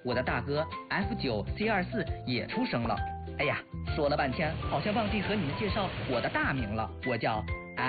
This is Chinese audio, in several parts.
我的大哥 F9C24 也出生了。哎呀，说了半天，好像忘记和你们介绍我的大名了，我叫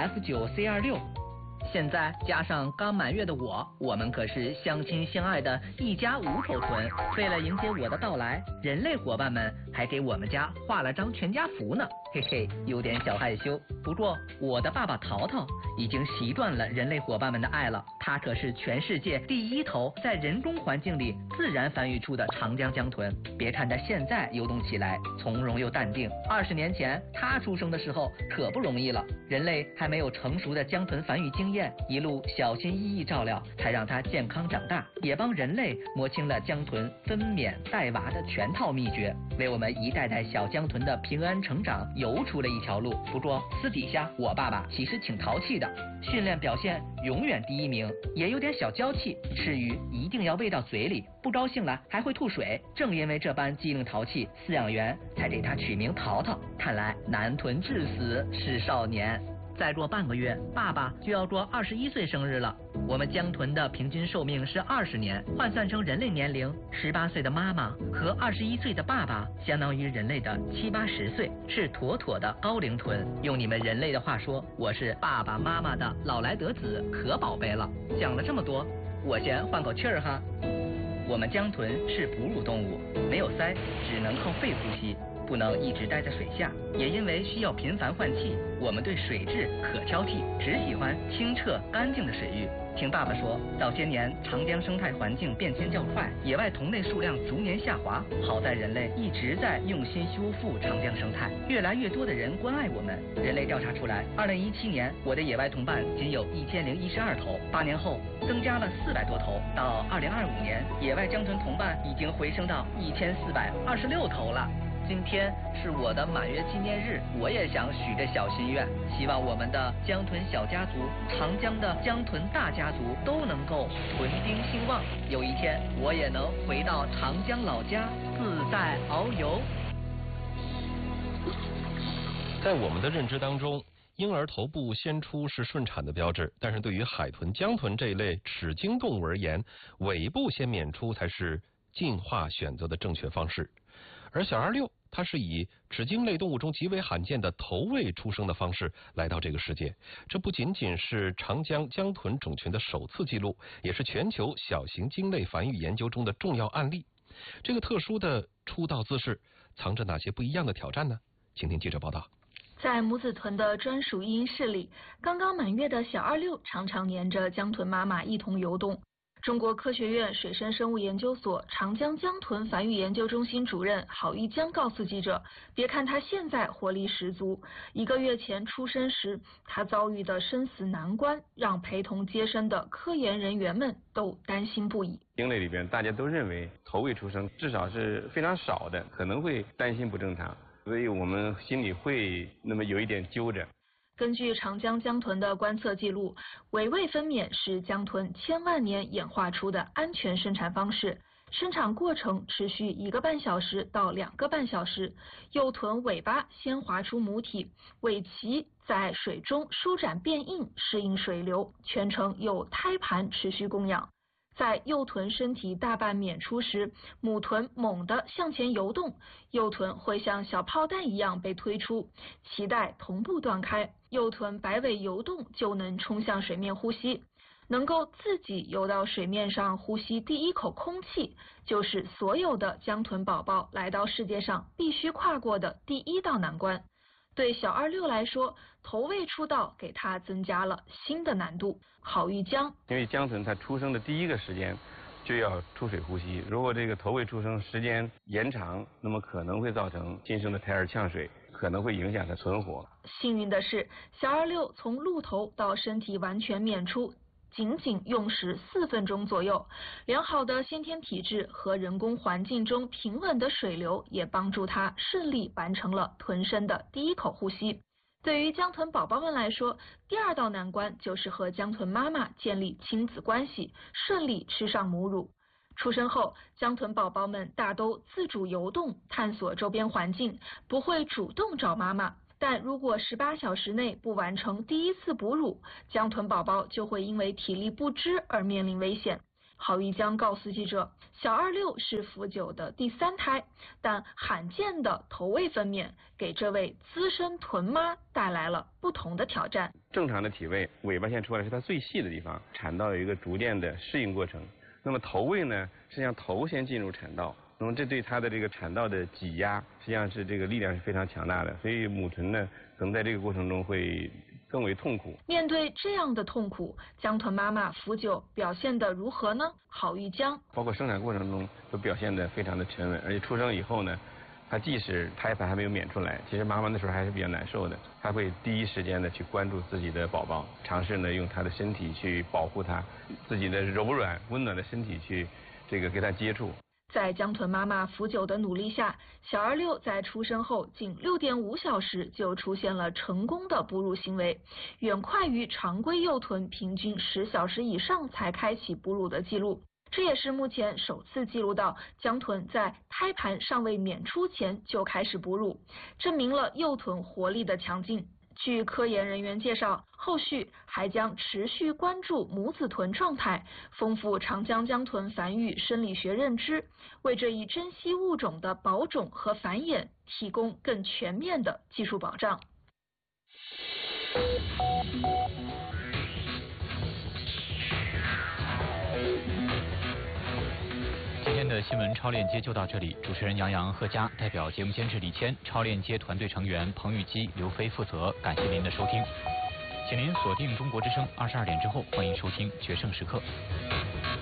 F9C26。现在加上刚满月的我们可是相亲相爱的一家5口屯。为了迎接我的到来，人类伙伴们还给我们家画了张全家福呢，嘿嘿，有点小害羞。不过我的爸爸淘淘已经习惯了人类伙伴们的爱了，他可是全世界第1头在人工环境里自然繁育出的长江江豚。别看他现在游动起来从容又淡定，20年前他出生的时候可不容易了，人类还没有成熟的江豚繁育经验，一路小心翼翼照料，才让它健康长大，也帮人类摸清了江豚分娩带娃的全套秘诀，为我们一代代小江豚的平安成长游出了一条路。不过私底下我爸爸其实挺淘气的，训练表现永远第1名，也有点小娇气，吃鱼一定要喂到嘴里，不高兴了还会吐水。正因为这般机灵淘气，饲养员才给他取名淘淘。看来男豚至死是少年。再过半个月，爸爸就要过21岁生日了。我们江豚的平均寿命是20年，换算成人类年龄，18岁的妈妈和21岁的爸爸，相当于人类的70、80岁，是妥妥的高龄豚。用你们人类的话说，我是爸爸妈妈的老来得子，可宝贝了。讲了这么多，我先换口气儿哈。我们江豚是哺乳动物，没有鳃，只能靠肺呼吸，不能一直待在水下，也因为需要频繁换气，我们对水质可挑剔，只喜欢清澈干净的水域。听爸爸说，早些年长江生态环境变迁较快，野外同类数量逐年下滑，好在人类一直在用心修复长江生态，越来越多的人关爱我们。人类调查出来，2017年我的野外同伴仅有1012头，8年后增加了400多头，到2025年，野外江豚同伴已经回升到1426头了。今天是我的满月纪念日，我也想许个小心愿，希望我们的江豚小家族、长江的江豚大家族都能够豚丁兴旺，有一天我也能回到长江老家自在遨游。 在我们的认知当中，婴儿头部先出是顺产的标志，但是对于海豚、江豚这一类齿鲸动物而言，尾部先娩出才是进化选择的正确方式。而小26它是以齿鲸类动物中极为罕见的头位出生的方式来到这个世界，这不仅仅是长江江豚种群的首次记录，也是全球小型鲸类繁育研究中的重要案例。这个特殊的出道姿势藏着哪些不一样的挑战呢？请听记者报道。 在母子豚的专属育婴室里，刚刚满月的小26常常黏着江豚妈妈一同游动。中国科学院水生生物研究所长江江豚繁育研究中心主任郝玉江告诉记者，别看他现在活力十足，1个月前出生时他遭遇的生死难关，让陪同接生的科研人员们都担心不已。 鲸类里边大家都认为头位出生至少是非常少的，可能会担心不正常，所以我们心里会那么有一点揪着。 根据长江江豚的观测记录，尾位分娩是江豚千万年演化出的安全生产方式，生产过程持续1个半小时到2个半小时。幼豚尾巴先滑出母体，尾鳍在水中舒展变硬，适应水流，全程有胎盘持续供养。在幼豚身体大半娩出时，母豚猛地向前游动，幼豚会像小炮弹一样被推出，脐带同步断开，幼豚摆尾游动就能冲向水面呼吸。能够自己游到水面上呼吸第1口空气，就是所有的江豚宝宝来到世界上必须跨过的第1道难关。对小26来说，头位出道给他增加了新的难度。郝玉江， 因为江豚它出生的第1个时间就要出水呼吸，如果这个头位出生时间延长，那么可能会造成新生的胎儿呛水，可能会影响它存活。 幸运的是，小26从露头到身体完全娩出仅用时4分钟左右，良好的先天体质和人工环境中平稳的水流也帮助他顺利完成了豚生的第1口呼吸。对于江豚宝宝们来说，第2道难关就是和江豚妈妈建立亲子关系，顺利吃上母乳。出生后，江豚宝宝们大都自主游动，探索周边环境，不会主动找妈妈。但如果18小时内不完成第1次哺乳，江豚宝宝就会因为体力不支而面临危险。 郝玉江告诉记者，小26是福九的第3胎，但罕见的头位分娩给这位资深臀妈带来了不同的挑战。 正常的体位，尾巴线出来是它最细的地方，产道有一个逐渐的适应过程。那么头位呢，实际上头先进入产道，那么这对它的这个产道的挤压，实际上是这个力量是非常强大的，所以母豚呢，可能在这个过程中会更为痛苦。 面对这样的痛苦，江豚妈妈福九表现得如何呢？郝玉江包括生产过程中都表现得非常的沉稳，而且出生以后呢，它即使胎盘还没有娩出来，其实妈妈那时候还是比较难受的，她会第一时间的去关注自己的宝宝，尝试呢用她的身体去保护她，自己的柔软温暖的身体去这个给她接触。 在江豚妈妈福九的努力下，小26在出生后仅6.5小时就出现了成功的哺乳行为，远快于常规幼豚平均10小时以上才开启哺乳的记录。这也是目前首次记录到江豚在胎盘尚未娩出前就开始哺乳，证明了幼豚活力的强劲。据科研人员介绍，后续还将持续关注母子豚状态，丰富长江江豚繁育生理学认知，为这一珍稀物种的保种和繁衍提供更全面的技术保障。 今天的新闻超链接就到这里，主持人杨洋、贺佳，代表节目监制李谦，超链接团队成员彭玉基、刘飞负责。感谢您的收听，请您锁定中国之声，22点之后欢迎收听《决胜时刻》。